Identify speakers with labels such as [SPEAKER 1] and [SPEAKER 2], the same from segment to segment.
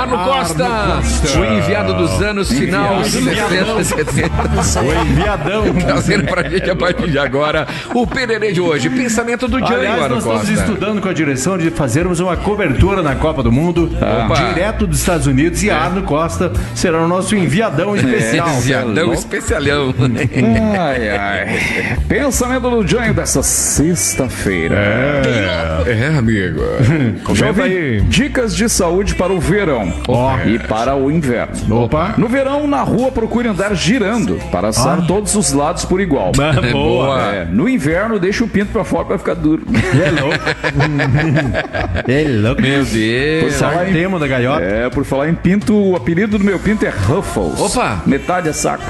[SPEAKER 1] Arno Costa, o enviado dos anos final 60, 70.
[SPEAKER 2] O enviadão.
[SPEAKER 1] Trazendo pra gente a partir de agora o Pererê de hoje. Pensamento do Django,
[SPEAKER 2] Aliás,
[SPEAKER 1] Arno
[SPEAKER 2] nós
[SPEAKER 1] Costa.
[SPEAKER 2] estamos estudando com a direção de fazermos uma cobertura na Copa do Mundo, direto dos Estados Unidos, e Arno Costa será o nosso enviadão especial.
[SPEAKER 1] Enviadão especialão.
[SPEAKER 3] Ai, ai. Pensamento do Jânio dessa sexta-feira.
[SPEAKER 1] Amigo.
[SPEAKER 2] Comenta aí.
[SPEAKER 3] Dicas de saúde para o verão e para o inverno.
[SPEAKER 2] Opa.
[SPEAKER 3] No verão, na rua, procure andar girando para assar todos os lados por igual.
[SPEAKER 2] Boa.
[SPEAKER 3] No inverno, deixa o pinto pra fora pra ficar duro.
[SPEAKER 2] É louco. É louco.
[SPEAKER 1] Meu Deus.
[SPEAKER 2] Sabe o tema da gaiota?
[SPEAKER 3] Por falar em pinto, o apelido do meu pinto é Ruffles.
[SPEAKER 1] Opa.
[SPEAKER 3] Metade é saco.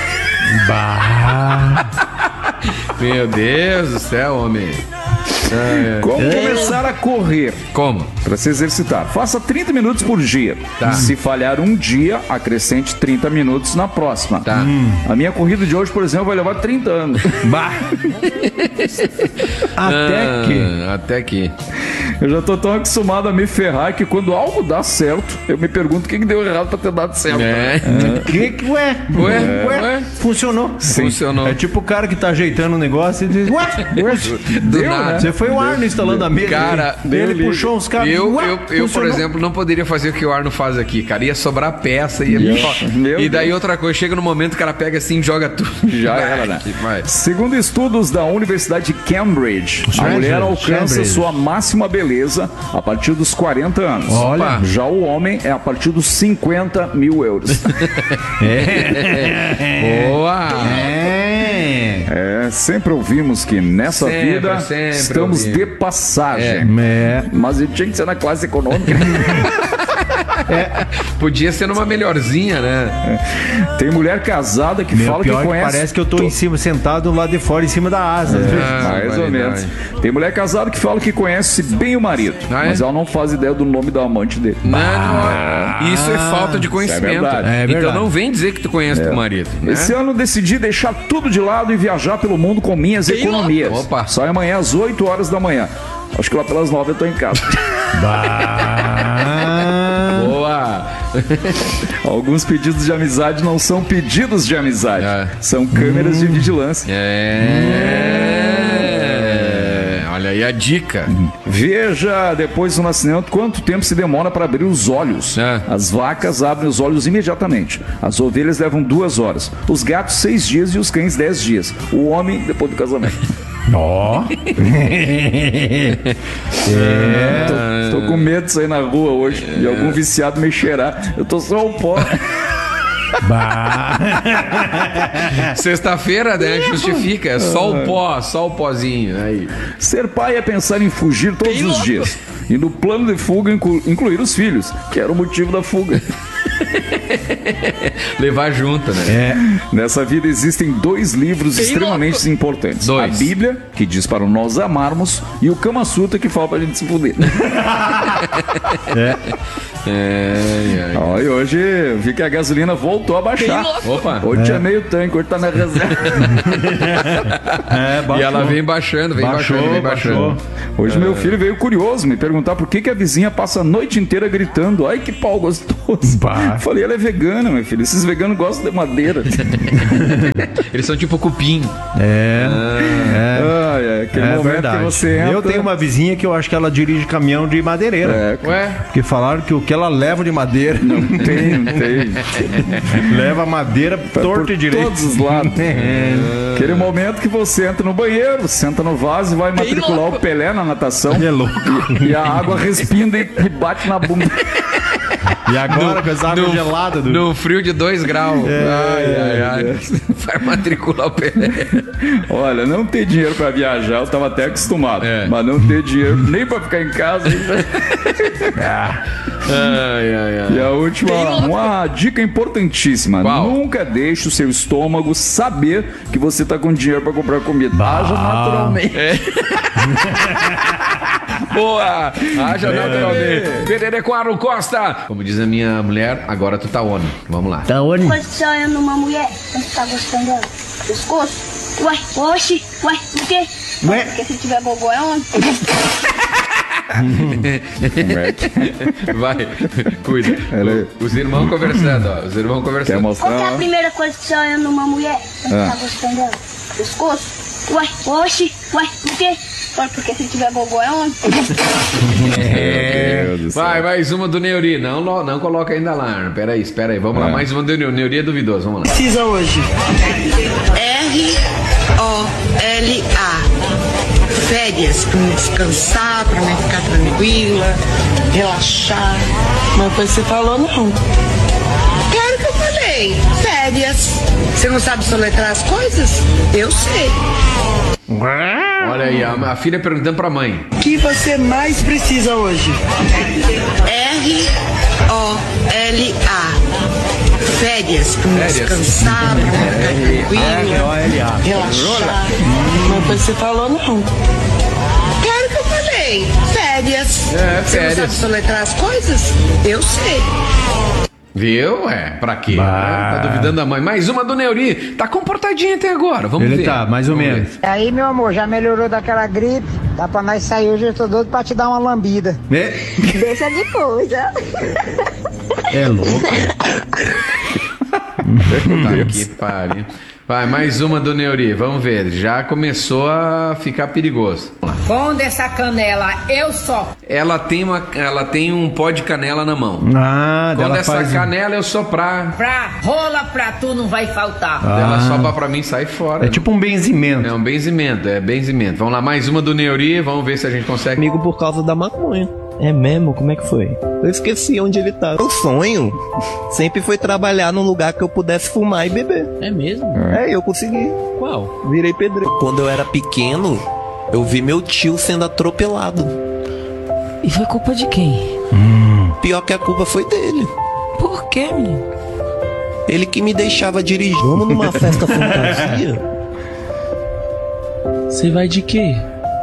[SPEAKER 1] Meu Deus do céu, homem.
[SPEAKER 3] Como começar a correr?
[SPEAKER 1] Como?
[SPEAKER 3] Para se exercitar. Faça 30 minutos por dia.
[SPEAKER 1] Tá.
[SPEAKER 3] Se falhar um dia, acrescente 30 minutos na próxima.
[SPEAKER 1] Tá.
[SPEAKER 3] A minha corrida de hoje, por exemplo, vai levar 30 anos.
[SPEAKER 1] Até que.
[SPEAKER 3] Eu já tô tão acostumado a me ferrar que quando algo dá certo, eu me pergunto o que deu errado pra ter dado certo.
[SPEAKER 1] Ué?
[SPEAKER 2] Funcionou.
[SPEAKER 1] Funcionou.
[SPEAKER 2] É tipo o cara que tá ajeitando o negócio e diz, ué,
[SPEAKER 1] Do
[SPEAKER 3] Deu,
[SPEAKER 1] nada.
[SPEAKER 3] né?
[SPEAKER 2] você foi o Arno instalando a mesa.
[SPEAKER 1] Cara,
[SPEAKER 2] ele puxou uns cabos.
[SPEAKER 1] Eu,
[SPEAKER 2] ué,
[SPEAKER 1] por
[SPEAKER 2] funcionou.
[SPEAKER 1] exemplo, não poderia fazer o que o Arno faz aqui, cara. Ia sobrar peça,
[SPEAKER 3] Meu
[SPEAKER 1] e daí
[SPEAKER 3] Deus.
[SPEAKER 1] outra coisa, chega no momento que o cara pega assim e joga tudo.
[SPEAKER 3] Já era, né?
[SPEAKER 1] Vai.
[SPEAKER 3] Segundo estudos da Universidade de Cambridge, a mulher alcança sua máxima beleza a partir dos 40 anos.
[SPEAKER 2] Olha.
[SPEAKER 3] Já o homem é a partir dos 50 mil euros.
[SPEAKER 1] Boa!
[SPEAKER 3] Sempre ouvimos que nessa
[SPEAKER 1] Sempre,
[SPEAKER 3] vida
[SPEAKER 1] sempre
[SPEAKER 3] estamos
[SPEAKER 1] ouvimos.
[SPEAKER 3] de passagem. Mas ele tinha que ser na classe econômica.
[SPEAKER 1] Podia ser numa melhorzinha, né?
[SPEAKER 3] Tem mulher casada que
[SPEAKER 2] Meu,
[SPEAKER 3] fala que
[SPEAKER 2] pior que
[SPEAKER 3] conhece.
[SPEAKER 2] parece que eu tô em cima, sentado lá de fora, em cima da asa.
[SPEAKER 3] Mais ou menos. Tem mulher casada que fala que conhece bem o marido,
[SPEAKER 1] Ah, é?
[SPEAKER 3] mas ela não faz ideia do nome do amante dele.
[SPEAKER 1] Isso é falta de conhecimento.
[SPEAKER 3] verdade.
[SPEAKER 2] É verdade.
[SPEAKER 1] Então não vem dizer que tu conhece teu marido. Né?
[SPEAKER 3] Esse ano decidi deixar tudo de lado e viajar pelo mundo com minhas economias.
[SPEAKER 1] Opa.
[SPEAKER 3] Sai amanhã às 8 horas da manhã. Acho que lá pelas 9 eu tô em casa.
[SPEAKER 1] Boa!
[SPEAKER 3] Alguns pedidos de amizade não são pedidos de amizade. São câmeras de vigilância.
[SPEAKER 1] Olha aí a dica.
[SPEAKER 3] Veja, depois do nascimento, quanto tempo se demora para abrir os olhos. As vacas abrem os olhos imediatamente. As ovelhas levam 2 horas. Os gatos 6 dias e os cães 10 dias. O homem depois do casamento. Tô com medo de sair na rua hoje e algum viciado me cheirar. Eu tô só o pó.
[SPEAKER 1] Sexta-feira, né? Justifica. É só o pó, só o pozinho. Aí.
[SPEAKER 3] Ser pai é pensar em fugir todos os dias. E no plano de fuga incluir os filhos, que era o motivo da fuga.
[SPEAKER 1] Levar junto, né?
[SPEAKER 3] Nessa vida existem 2 livros extremamente importantes.
[SPEAKER 1] 2.
[SPEAKER 3] A Bíblia, que diz para nós amarmos, e o Kama Sutra, que fala pra gente se fuder. Ó, e hoje eu vi que a gasolina voltou a baixar.
[SPEAKER 1] Opa!
[SPEAKER 3] Hoje tinha meio tanque, hoje tá na reserva.
[SPEAKER 1] E ela vem baixando, vem baixando.
[SPEAKER 3] Hoje meu filho veio curioso me perguntar por que a vizinha passa a noite inteira gritando. Ai, que pau gostoso. Falei, ela é vegana, meu filho. Esses veganos gostam de madeira.
[SPEAKER 1] Eles são tipo cupim.
[SPEAKER 3] Aquele momento
[SPEAKER 2] verdade.
[SPEAKER 3] que você entra...
[SPEAKER 2] Eu tenho uma vizinha que eu acho que ela dirige caminhão de madeireira.
[SPEAKER 1] Ué?
[SPEAKER 2] Porque falaram que o que ela leva de madeira
[SPEAKER 3] Não tem.
[SPEAKER 2] leva madeira torta e direito.
[SPEAKER 3] Todos os lados. Aquele momento que você entra no banheiro, senta no vaso e vai matricular o Pelé na natação.
[SPEAKER 2] É louco.
[SPEAKER 3] E a água respinga e bate na bunda.
[SPEAKER 2] E agora com essa água gelada do...
[SPEAKER 1] No frio de 2 graus. Ai. Vai matricular o Pelé.
[SPEAKER 3] Olha, não ter dinheiro pra viajar, eu tava até acostumado. Mas não ter dinheiro nem pra ficar em casa. E a última, uma dica importantíssima.
[SPEAKER 1] Qual?
[SPEAKER 3] Nunca deixe o seu estômago saber que você tá com dinheiro pra comprar comida. Haja naturalmente.
[SPEAKER 1] Boa! Haja naturalmente. Pererê com Arno Costa. Como diz a minha mulher, agora tu tá on. Vamos lá.
[SPEAKER 2] Tá onde?
[SPEAKER 4] Você olhando uma mulher, você tá gostando dela? Pescoço? Ué, o quê?
[SPEAKER 2] Ué?
[SPEAKER 4] Porque se tiver gogó é onde?
[SPEAKER 1] Vai, cuida. Os irmãos conversando, ó. Os irmãos
[SPEAKER 3] Quer
[SPEAKER 1] conversando.
[SPEAKER 3] mostrar?
[SPEAKER 4] Qual que é a primeira coisa que você olha numa mulher quando tá gostando dela? Pescoço? Ué, oxi, ué, por quê? Só porque se tiver gogó é homem.
[SPEAKER 3] Meu Deus do céu.
[SPEAKER 1] Vai, mais uma do Neuri. Não coloca ainda lá. Espera aí. Vamos lá, mais uma do Neuri. Neuri é duvidoso, vamos lá.
[SPEAKER 5] Precisa hoje. ROLA. Férias, pra me descansar, pra me ficar tranquila, relaxar. Mas depois você falou não. Claro que eu falei. Férias. Você não sabe soletrar as coisas? Eu sei.
[SPEAKER 1] Olha aí, a filha perguntando pra mãe.
[SPEAKER 5] O que você mais precisa hoje? ROLA. Férias, pra me descansar, pra me ficar tranquila, relaxar. Mas depois você falou não. Claro que eu falei. Férias. Você não sabe soletrar as coisas? Eu sei.
[SPEAKER 1] Viu? Pra quê? Tá duvidando da mãe. Mais uma do Neuri. Tá comportadinho até agora. Vamos ver.
[SPEAKER 2] Ele tá, mais ou menos.
[SPEAKER 6] Aí, meu amor, já melhorou daquela gripe? Dá pra nós sair hoje, eu tô doido pra te dar uma lambida.
[SPEAKER 4] Deixa de coisa.
[SPEAKER 2] É louco.
[SPEAKER 1] Tá que pariu. Vai, mais uma do Neuri. Vamos ver. Já começou a ficar perigoso.
[SPEAKER 7] Onde essa canela? Eu só.
[SPEAKER 1] Ela tem um pó de canela na mão.
[SPEAKER 2] Ah,
[SPEAKER 1] Quando
[SPEAKER 2] dela
[SPEAKER 1] essa
[SPEAKER 2] faz...
[SPEAKER 1] canela eu soprar,
[SPEAKER 7] Pra rola pra tu não vai faltar.
[SPEAKER 1] ela sopra pra mim e sai fora.
[SPEAKER 2] É tipo um benzimento.
[SPEAKER 1] É um benzimento, Vamos lá, mais uma do Neuri. Vamos ver se a gente consegue.
[SPEAKER 8] Amigo por causa da maconha. É mesmo? Como é que foi? Eu esqueci onde ele tá. O sonho sempre foi trabalhar num lugar que eu pudesse fumar e beber.
[SPEAKER 9] É mesmo?
[SPEAKER 8] Eu consegui.
[SPEAKER 9] Qual?
[SPEAKER 8] Virei pedreiro. Quando eu era pequeno, eu vi meu tio sendo atropelado.
[SPEAKER 9] E foi culpa de quem?
[SPEAKER 8] Pior que a culpa foi dele.
[SPEAKER 9] Por quê, menino?
[SPEAKER 8] Ele que me deixava dirigir. Vamos numa festa fantasia?
[SPEAKER 9] Você vai de quê?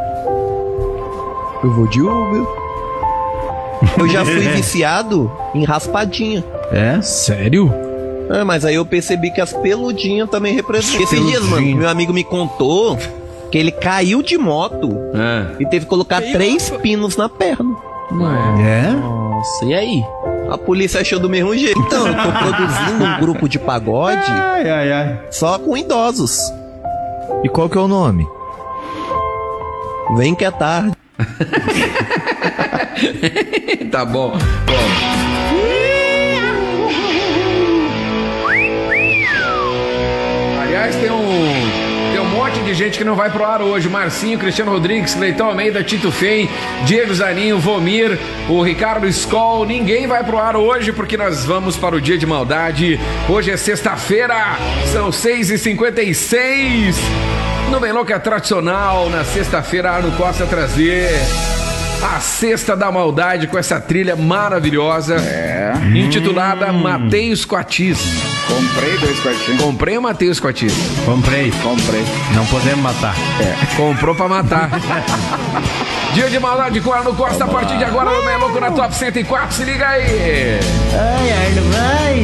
[SPEAKER 8] Eu vou de Uber. Eu já fui viciado em raspadinha.
[SPEAKER 2] É?
[SPEAKER 9] Sério?
[SPEAKER 8] Mas aí eu percebi que as peludinhas também representam. Esses dias, mano, meu amigo me contou que ele caiu de moto e teve que colocar 3 pinos na perna.
[SPEAKER 2] É?
[SPEAKER 9] Nossa, e aí?
[SPEAKER 8] A polícia achou do mesmo jeito. Então, eu tô produzindo um grupo de pagode só com idosos.
[SPEAKER 10] E qual que é o nome?
[SPEAKER 8] Vem que é tarde.
[SPEAKER 1] Tá bom. Aliás, tem um monte de gente que não vai pro ar hoje. Marcinho, Cristiano Rodrigues, Cleitão Almeida, Tito Fei, Diego Zaninho, Vomir, o Ricardo Skol. Ninguém vai pro ar hoje porque nós vamos para o Dia de Maldade. Hoje é sexta-feira, são 6h56. No Bem Louco é tradicional, na sexta-feira, Arno Costa trazer a Sexta da Maldade com essa trilha maravilhosa, intitulada Mateus Coatis.
[SPEAKER 3] Comprei 2 quartinhos.
[SPEAKER 1] Comprei o Mateus Coatis.
[SPEAKER 2] Comprei. Não podemos matar.
[SPEAKER 1] Comprou pra matar. Dia de Maldade com Arno Costa, a partir de agora no Bem Louco na Top 104, se liga aí.
[SPEAKER 6] Arno, vai.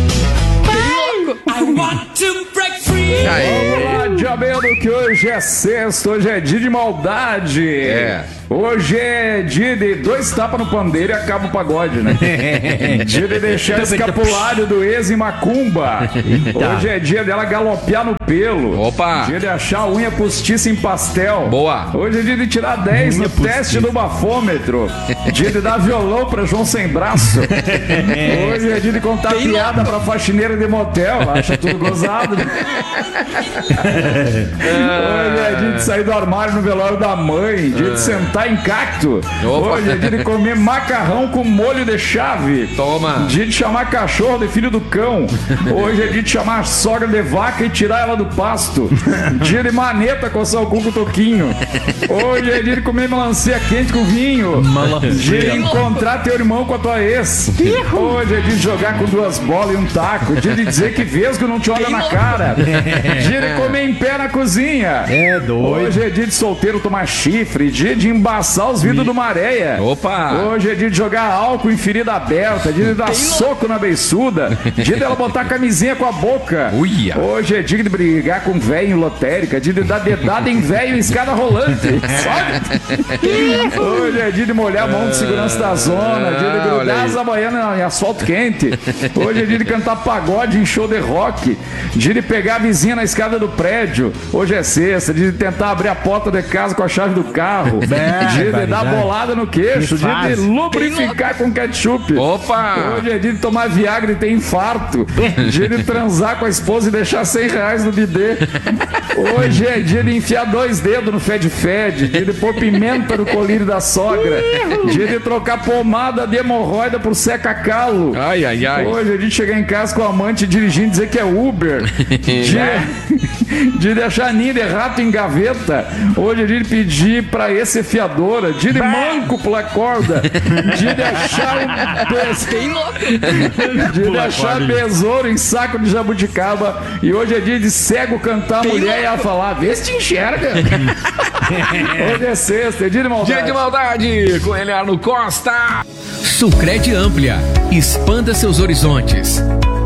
[SPEAKER 7] I want to break free.
[SPEAKER 3] Olá, diabelo, que hoje é sexta, hoje é dia de maldade. Hoje é dia de 2 tapas no pandeiro e acaba o pagode, né? Dia de deixar escapulário do ex em macumba. Hoje é dia dela galopear no pelo.
[SPEAKER 1] Opa!
[SPEAKER 3] Dia de achar a unha postiça em pastel.
[SPEAKER 1] Boa!
[SPEAKER 3] Hoje é dia de tirar 10 no teste do bafômetro. Dia de dar violão pra João sem braço. Hoje é dia de contar piada pra faxineira de motel. Acha tudo gozado. Hoje é dia de sair do armário no velório da mãe. Dia de sentar em cacto. Hoje é dia de comer macarrão com molho de chave.
[SPEAKER 1] Toma.
[SPEAKER 3] Dia de chamar cachorro de filho do cão. Hoje é dia de chamar a sogra de vaca e tirar ela do pasto. Dia de maneta coçar o cu com o toquinho. Hoje é dia de comer melancia quente com vinho. Dia de encontrar teu irmão com a tua ex. Hoje é dia de jogar com 2 bolas e um taco. Dia de dizer que vesgo não te olha na cara. Dia de comer em pé na cozinha.
[SPEAKER 2] É doido.
[SPEAKER 3] Hoje é dia de solteiro tomar chifre. Dia de embaçar os vidros do Maréia.
[SPEAKER 1] Opa!
[SPEAKER 3] Hoje é dia de jogar álcool em ferida aberta. Dia de dar soco na beiçuda. Dia dela botar camisinha com a boca.
[SPEAKER 1] Uia.
[SPEAKER 3] Hoje é dia de brigar com velho em lotérica. Dia de dar dedada em velho em escada rolante. Sabe? Hoje é dia de molhar a mão de segurança da zona. Dia de grudar as havaianas em asfalto quente. Hoje é dia de cantar pagode em show de rock. Dia de pegar a vizinha na escada do prédio. Hoje é sexta. Dia de tentar abrir a porta de casa com a chave do carro. Dia de dar bolada no queixo. Dia de lubrificar com ketchup.
[SPEAKER 1] Opa!
[SPEAKER 3] Hoje é dia de tomar Viagra e ter infarto. Dia de transar com a esposa e deixar R$100 no bidê. Hoje é dia de enfiar 2 dedos no fede-fede. Dia de pôr pimenta no colírio da sogra. Dia de trocar pomada de hemorroida por seca-calo.
[SPEAKER 1] Ai, ai, ai.
[SPEAKER 3] Hoje é dia de chegar em casa com o amante dirigindo e dizer que é Uber. Dia de achar ninho de rato em gaveta. Hoje é dia de pedir pra esse fiadora. Dia de manco pular corda. Dia de achar Dia de achar besouro em saco de jabuticaba. E hoje é dia de cego cantar a mulher e ela falar: vê se te enxerga. Hoje é sexta, é dia de maldade.
[SPEAKER 1] Dia de maldade com Eliano Costa.
[SPEAKER 11] Sucred Amplia. Expanda seus horizontes.